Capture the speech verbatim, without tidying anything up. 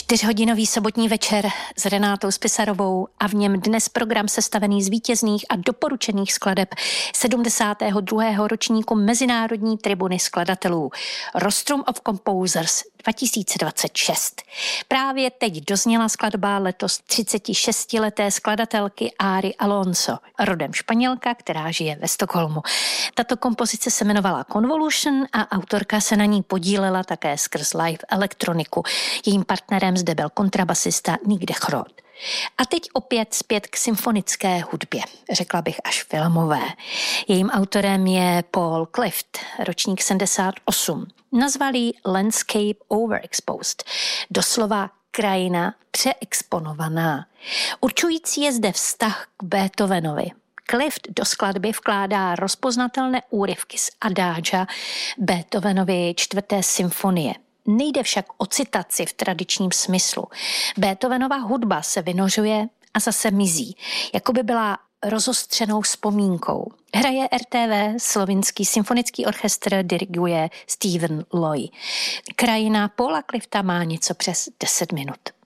Čtyřhodinový sobotní večer s Renátou Spisarovou a v něm dnes program sestavený z vítězných a doporučených skladeb sedmdesátého druhého ročníku Mezinárodní tribuny skladatelů Rostrum of Composers dva tisíce dvacet šest. Právě teď dozněla skladba letos třicetišestileté skladatelky Ary Alonso, rodem Španělka, která žije ve Stockholmu. Tato kompozice se jmenovala Convolution a autorka se na ní podílela také skrz live elektroniku. Jejím partnerem zde byl kontrabasista Nick de Groot. A teď opět zpět k symfonické hudbě, řekla bych až filmové. Jejím autorem je Paul Clift, ročník sedmdesát osm. Nazvali Landscape Overexposed, doslova krajina přeexponovaná. Určující je zde vztah k Beethovenovi. Clift do skladby vkládá rozpoznatelné úryvky z adágia Beethovenovy čtvrté symfonie. Nejde však o citaci v tradičním smyslu. Beethovenova hudba se vynořuje a zase mizí, jako by byla rozostřenou vzpomínkou. Hraje R T V, slovinský symfonický orchestr, diriguje Stephen Loy. Krajina Paula Clifta má něco přes deset minut.